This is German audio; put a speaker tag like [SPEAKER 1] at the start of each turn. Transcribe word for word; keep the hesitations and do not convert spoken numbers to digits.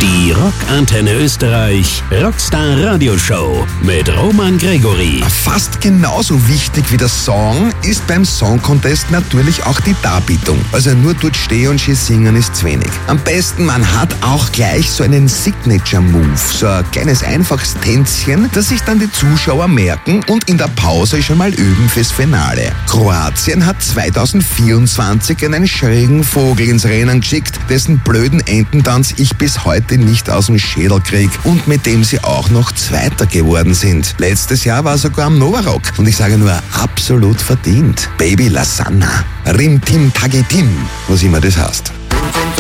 [SPEAKER 1] Die Rockantenne Österreich Rockstar Radioshow mit Roman Gregory.
[SPEAKER 2] Fast genauso wichtig wie der Song ist beim Song Contest natürlich auch die Darbietung. Also nur dort stehen und schön singen ist zu wenig. Am besten, man hat auch gleich so einen Signature-Move, so ein kleines einfaches Tänzchen, das sich dann die Zuschauer merken und in der Pause schon mal üben fürs Finale. Kroatien hat zweitausendvierundzwanzig einen schrägen Vogel ins Rennen geschickt, dessen blöden Ententanz ich bis heute nicht aus dem Schädel krieg und mit dem sie auch noch Zweiter geworden sind. Letztes Jahr war sogar am Novarock und ich sage nur, absolut verdient. Baby Lasagna, Rim Tim Tagetim, was immer das heißt.